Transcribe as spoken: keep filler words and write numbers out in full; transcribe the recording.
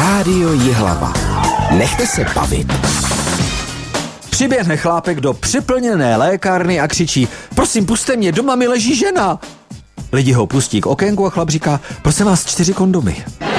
Rádio Jihlava. Nechte se bavit. Přiběhne chlápek do přeplněné lékárny a křičí: prosím, pusťte mě, doma mi leží žena. Lidi ho pustí k okénku a chlap říká: prosím vás, čtyři kondomy.